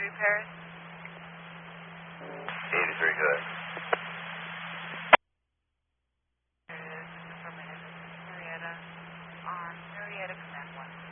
Paris? 83, go ahead. There it is. Affirmative. Marietta. On Marietta, command 1.